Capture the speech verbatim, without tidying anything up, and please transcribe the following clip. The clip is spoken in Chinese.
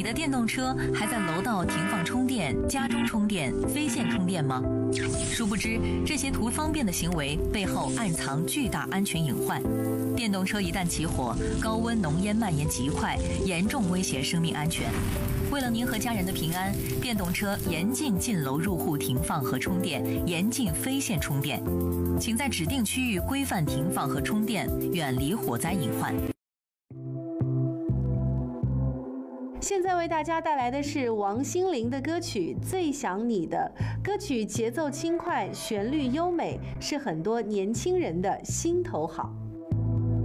你的电动车还在楼道停放充电、家中充电、非线充电吗？殊不知，这些图方便的行为背后暗藏巨大安全隐患。电动车一旦起火，高温浓烟蔓延极快，严重威胁生命安全。为了您和家人的平安，电动车严禁进楼入户停放和充电，严禁非线充电。请在指定区域规范停放和充电，远离火灾隐患。 现在为大家带来的是王心凌的歌曲《最想你的》。歌曲节奏轻快，旋律优美，是很多年轻人的心头好。